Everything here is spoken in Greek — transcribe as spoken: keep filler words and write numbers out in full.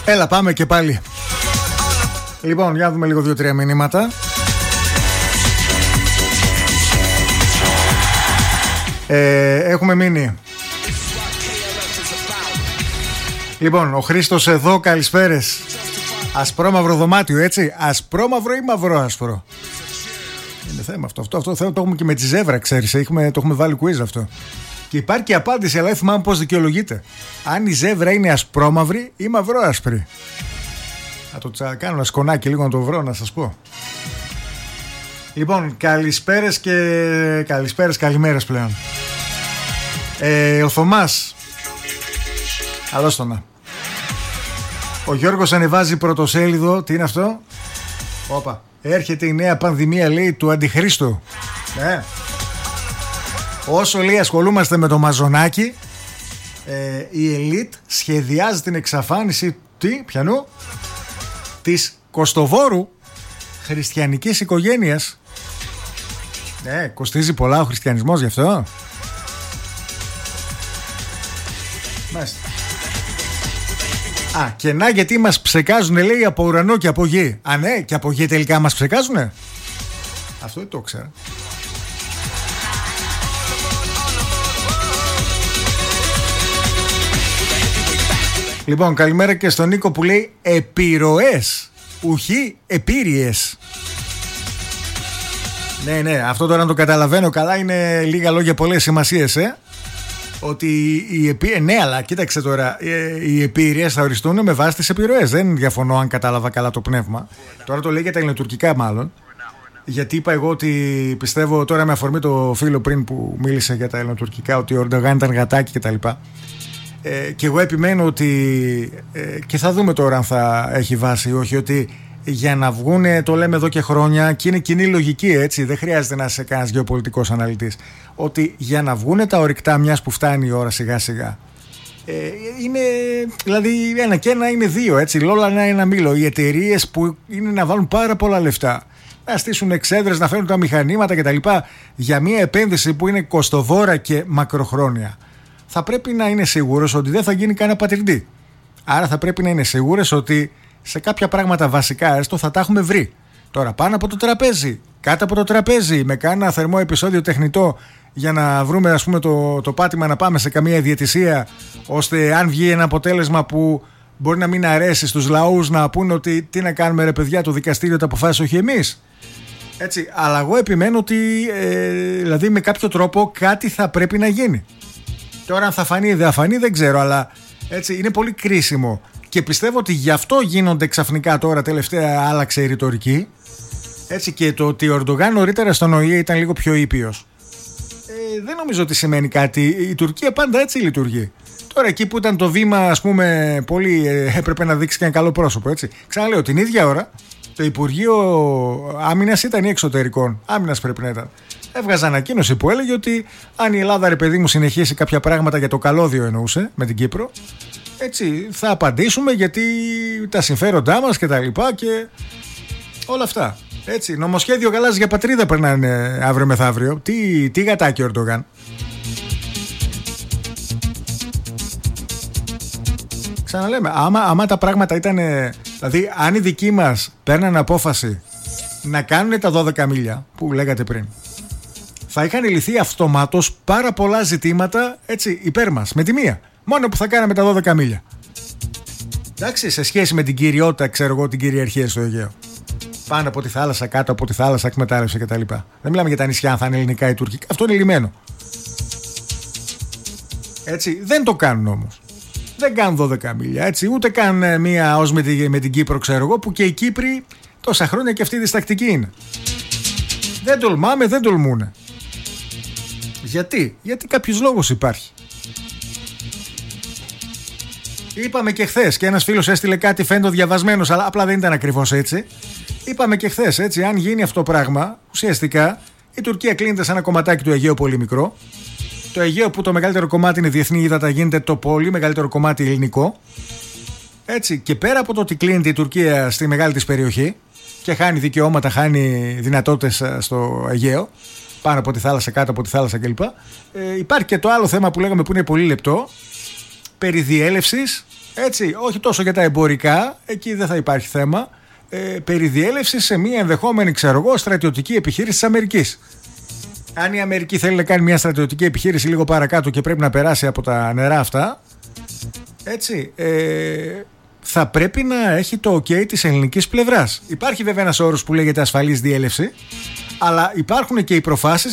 Έλα, πάμε και πάλι. Λοιπόν, για να δούμε λίγο δύο-τρία μηνύματα. Ε, έχουμε μείνει. Λοιπόν, ο Χρήστος εδώ, καλησπέρες. Ασπρόμαυρο δωμάτιο, έτσι. Ασπρόμαυρο ή μαυρό άσπρο? Είναι θέμα αυτό. Αυτό, αυτό το έχουμε και με τη ζεύρα, ξέρεις. Έχουμε, το έχουμε βάλει quiz αυτό. Και υπάρχει και απάντηση, αλλά δεν θυμάμαι πώς δικαιολογείται. Αν η ζεύρα είναι ασπρόμαυρη ή μαυρό-άσπρη. Θα το τσα... κάνω ένα σκονάκι λίγο να το βρω, να σας πω. Λοιπόν, καλησπέρες και καλησπέρες, καλημέρες πλέον. Ε, ο Θωμάς. Καλώς το να. Ο Γιώργος ανεβάζει πρωτοσέλιδο. Τι είναι αυτό? Όπα. Έρχεται η νέα πανδημία, λέει, του Αντιχρίστου. Ναι. Όσο, λέει, ασχολούμαστε με το μαζονάκι, ε, η ελίτ σχεδιάζει την εξαφάνιση τι, πιανού, της κοστοβόρου χριστιανικής οικογένειας. Ναι, κοστίζει πολλά ο χριστιανισμός γι' αυτό. Μάλιστα. Α, και να γιατί μας ψεκάζουνε, λέει, από ουρανό και από γη. Α, ναι, και από γη τελικά μας ψεκάζουνε. Αυτό δεν το ξέρω. Λοιπόν, καλημέρα και στον Νίκο που λέει επιρροές, ουχή επίριες. Ναι, ναι, αυτό τώρα να το καταλαβαίνω καλά είναι λίγα λόγια, πολλές σημασίες, ε. Ότι οι επί... Ναι, αλλά κοίταξε τώρα, οι επίρρειες θα οριστούν με βάση τις επιρροές. Δεν διαφωνώ αν κατάλαβα καλά το πνεύμα. Τώρα το λέει για τα ελληνοτουρκικά μάλλον. Γιατί είπα εγώ ότι πιστεύω τώρα με αφορμή το φίλο πριν που μίλησε για τα ελληνοτουρκικά ότι ο Ερντογάν ήταν γατάκι κτλ. Ε, και εγώ επιμένω ότι ε, και θα δούμε τώρα αν θα έχει βάση ή όχι, ότι για να βγούνε, το λέμε εδώ και χρόνια και είναι κοινή λογική, έτσι, δεν χρειάζεται να είσαι κανένας γεωπολιτικός αναλυτής, ότι για να βγούνε τα ορυκτά μιας που φτάνει η ώρα σιγά σιγά, ε, είναι δηλαδή ένα και ένα είναι δύο, έτσι, λόλα ένα ένα μήλο. Οι εταιρείες που είναι να βάλουν πάρα πολλά λεφτά, να στήσουν εξέδρες, να φέρουν τα μηχανήματα κτλ. Για μια επένδυση που είναι κοστοβόρα και μακροχρόνια, θα πρέπει να είναι σίγουρος ότι δεν θα γίνει κανένα πατριντή. Άρα θα πρέπει να είναι σίγουρος ότι σε κάποια πράγματα βασικά έστω θα τα έχουμε βρει. Τώρα πάνω από το τραπέζι, κάτω από το τραπέζι, με κάνα θερμό επεισόδιο τεχνητό για να βρούμε, ας πούμε, το, το πάτημα να πάμε σε καμία διαιτησία, ώστε αν βγει ένα αποτέλεσμα που μπορεί να μην αρέσει στους λαούς να πούνε ότι τι να κάνουμε ρε παιδιά, το δικαστήριο τα αποφάσισε, όχι εμείς. Έτσι, αλλά εγώ επιμένω ότι ε, δηλαδή με κάποιο τρόπο κάτι θα πρέπει να γίνει. Τώρα αν θα φανεί ή δεν θα φανεί δεν ξέρω, αλλά έτσι είναι πολύ κρίσιμο και πιστεύω ότι γι' αυτό γίνονται ξαφνικά τώρα τελευταία άλλαξε η ρητορική, έτσι, και το ότι ο Ερντογάν νωρίτερα στον Ο Ε ήταν λίγο πιο ήπιος ε, δεν νομίζω ότι σημαίνει κάτι. Η Τουρκία πάντα έτσι λειτουργεί. Τώρα εκεί που ήταν το βήμα, ας πούμε, πολύ ε, έπρεπε να δείξει και ένα καλό πρόσωπο, έτσι. Ξαναλέω, την ίδια ώρα το Υπουργείο Άμυνας ήταν ή Εξωτερικών, Άμυνας πρέπει να ήταν, έβγαζε ανακοίνωση που έλεγε ότι αν η Ελλάδα, ρε παιδί μου, συνεχίσει κάποια πράγματα για το καλώδιο, εννοούσε με την Κύπρο, έτσι, θα απαντήσουμε γιατί τα συμφέροντά μας και τα λοιπά και όλα αυτά. Έτσι, νομοσχέδιο γαλάζια πατρίδα περνάνε αύριο μεθαύριο. Τι, τι γατάκι ο Ερντογάν. Ξαναλέμε, άμα, άμα τα πράγματα ήταν, δηλαδή αν οι δικοί μας παίρναν απόφαση να κάνουν τα δώδεκα μίλια που λέγατε πριν, θα είχαν λυθεί αυτομάτως πάρα πολλά ζητήματα, έτσι, υπέρ μας, με τη μία. Μόνο που θα κάναμε τα δώδεκα μίλια. Εντάξει, σε σχέση με την κυριότητα, ξέρω εγώ, την κυριαρχία στο Αιγαίο. Πάνω από τη θάλασσα, κάτω από τη θάλασσα, εκμετάλλευση κτλ. Δεν μιλάμε για τα νησιά, αν θα είναι ελληνικά ή τουρκικά. Αυτό είναι λιμένο. Έτσι, δεν το κάνουν όμως. Δεν κάνουν δώδεκα μίλια, έτσι. Ούτε κάνουν μία ως με, τη, με την Κύπρο, ξέρω εγώ, που και οι Κύπροι τόσα χρόνια και αυτή διστακτική είναι. Δεν τολμάμε, δεν τολμούνε. Γιατί, γιατί κάποιος λόγος υπάρχει. Είπαμε και χθες, και ένας φίλος έστειλε κάτι φαίνεται διαβασμένος, αλλά απλά δεν ήταν ακριβώς έτσι. Είπαμε και χθες, έτσι, αν γίνει αυτό το πράγμα, ουσιαστικά η Τουρκία κλείνεται σε ένα κομματάκι του Αιγαίου πολύ μικρό. Το Αιγαίο που το μεγαλύτερο κομμάτι είναι διεθνή ύδατα, γίνεται το πολύ μεγαλύτερο κομμάτι ελληνικό. Έτσι, και πέρα από το ότι κλείνεται η Τουρκία στη μεγάλη της περιοχή και χάνει δικαιώματα, χάνει δυνατότητες στο Αιγαίο, πάνω από τη θάλασσα, κάτω από τη θάλασσα κλπ. Ε, υπάρχει και το άλλο θέμα που λέγαμε που είναι πολύ λεπτό, περί διέλευσης Έτσι, όχι τόσο για τα εμπορικά, εκεί δεν θα υπάρχει θέμα. Ε, περί διέλευσης σε μια ενδεχόμενη, ξέρω εγώ, στρατιωτική επιχείρηση της Αμερικής. Αν η Αμερική θέλει να κάνει μια στρατιωτική επιχείρηση λίγο παρακάτω και πρέπει να περάσει από τα νερά αυτά, έτσι, ε, θα πρέπει να έχει το ok της ελληνικής πλευράς. Υπάρχει βέβαια ένας όρος που λέγεται ασφαλής διέλευση, αλλά υπάρχουν και οι προφάσεις